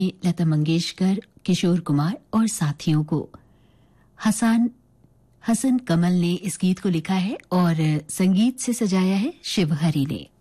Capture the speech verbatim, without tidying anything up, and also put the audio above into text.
लता मंगेशकर, किशोर कुमार और साथियों को। हसन हसन कमल ने इस गीत को लिखा है और संगीत से सजाया है शिव हरि ने।